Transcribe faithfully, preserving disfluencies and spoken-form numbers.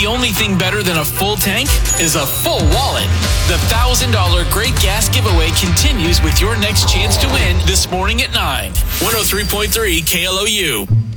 The only thing better than a full tank is a full wallet. The one thousand dollars Great Gas Giveaway continues with your next chance to win this morning at nine. one oh three point three K L O U.